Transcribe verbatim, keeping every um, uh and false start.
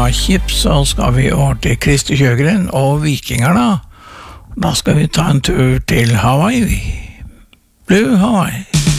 Kip så skal vi over til Kristi Kjøgren og Vikinger da. Da skal vi ta en tur til Hawaii. Blue Hawaii.